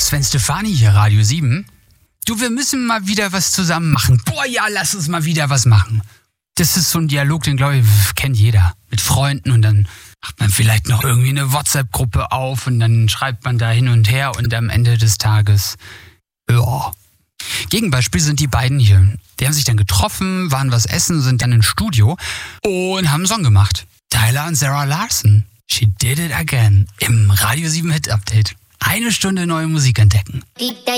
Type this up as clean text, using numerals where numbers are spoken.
Sven Stefani hier, Radio 7. Du, wir müssen mal wieder was zusammen machen. Boah, ja, lass uns mal wieder was machen. Das ist so ein Dialog, den, glaube ich, kennt jeder. Mit Freunden und dann macht man vielleicht noch irgendwie eine WhatsApp-Gruppe auf und dann schreibt man da hin und her und am Ende des Tages, ja. Gegenbeispiel sind die beiden hier. Die haben sich dann getroffen, waren was essen, sind dann ins Studio und haben einen Song gemacht. Tyler und Sarah Larson. She Did It Again im Radio 7 Hit Update. 1 Stunde neue Musik entdecken.